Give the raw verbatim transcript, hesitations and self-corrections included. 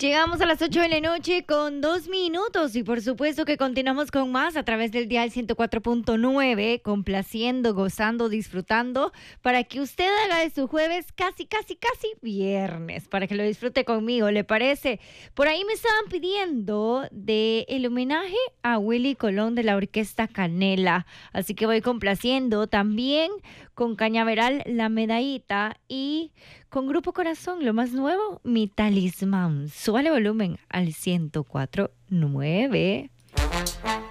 Llegamos a las ocho de la noche con dos minutos y por supuesto que continuamos con más a través del dial ciento cuatro punto nueve, complaciendo, gozando, disfrutando, para que usted haga de su jueves casi, casi, casi viernes, para que lo disfrute conmigo, ¿le parece? Por ahí me estaban pidiendo de el homenaje a Willy Colón de la Orquesta Canela, así que voy complaciendo también con Cañaveral La Medallita y con Grupo Corazón, lo más nuevo, Mi Talismán. Súbale volumen al ciento cuatro punto nueve.